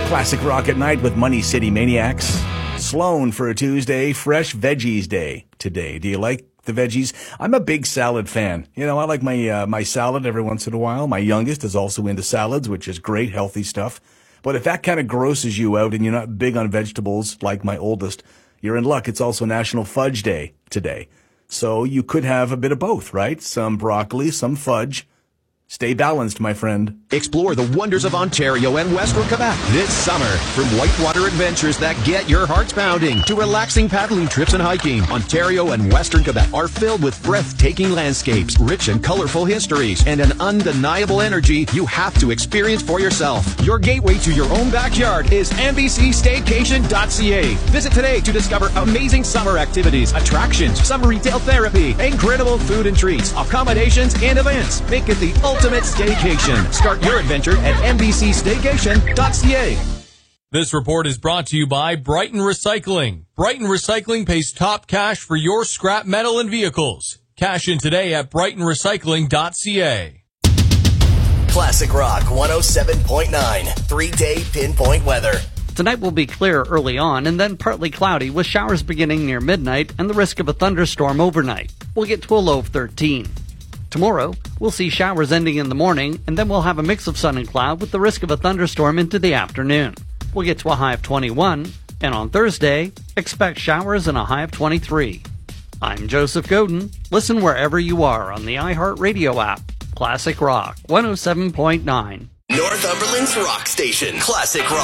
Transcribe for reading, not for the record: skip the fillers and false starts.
Classic Rock at Night with Money City Maniacs. Sloan for a Tuesday, Fresh Veggies Day today. Do you like the veggies? I'm a big salad fan. You know, I like my salad every once in a while. My youngest is also into salads, which is great, healthy stuff. But if that kind of grosses you out and you're not big on vegetables like my oldest, you're in luck. It's also National Fudge Day today. So you could have a bit of both, right? Some broccoli, some fudge. Stay balanced, my friend. Explore the wonders of Ontario and Western Quebec this summer. From whitewater adventures that get your hearts pounding to relaxing paddling trips and hiking, Ontario and Western Quebec are filled with breathtaking landscapes, rich and colorful histories, and an undeniable energy you have to experience for yourself. Your gateway to your own backyard is mbcstaycation.ca. Visit today to discover amazing summer activities, attractions, summer retail therapy, incredible food and treats, accommodations, and events. Make it the ultimate staycation. Start your adventure at mbcstaycation.ca. This report is brought to you by Brighton Recycling. Brighton Recycling pays top cash for your scrap metal and vehicles. Cash in today at brightonrecycling.ca. Classic Rock 107.9. 3-day pinpoint weather. Tonight will be clear early on and then partly cloudy with showers beginning near midnight and the risk of a thunderstorm overnight. We'll get to a low of 13. Tomorrow, we'll see showers ending in the morning, and then we'll have a mix of sun and cloud with the risk of a thunderstorm into the afternoon. We'll get to a high of 21, and on Thursday, expect showers and a high of 23. I'm Joseph Godin. Listen wherever you are on the iHeartRadio app. Classic Rock 107.9. Northumberland's rock station. Classic Rock.